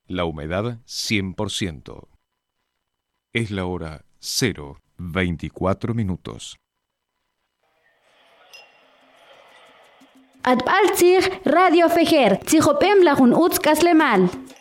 La humedad 100%. Es la hora 0:24. Atbaltzig Radio Fejer, Tzijopem Lajun Utzkaslemal.